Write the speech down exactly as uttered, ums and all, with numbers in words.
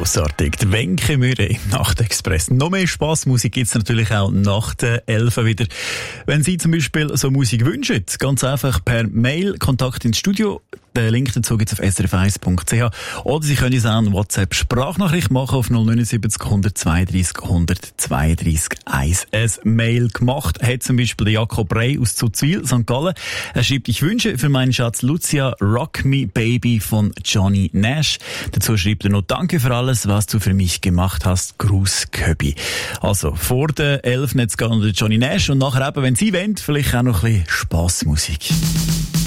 Grossartig. Die Wenke Mühre im Nachtexpress. Noch mehr Spassmusik gibt es natürlich auch nach der elf wieder. Wenn Sie zum Beispiel so Musik wünschen, ganz einfach per Mail Kontakt ins Studio. Den Link dazu gibt es auf s r f eins punkt c h. Oder Sie können uns auch eine WhatsApp-Sprachnachricht machen auf null neun sieben null eins zwei drei null eins zwei drei eins. Ein Mail gemacht hat zum Beispiel Jakob Rey aus Zuzwil, Sankt Gallen. Er schreibt, ich wünsche für meinen Schatz Lucia Rock Me Baby von Johnny Nash. Dazu schreibt er noch, danke für alles, was du für mich gemacht hast. Gruß Köbi. Also, vor der elf jetzt gehen Johnny Nash und nachher eben, wenn Sie wollen, vielleicht auch noch ein bisschen Spassmusik.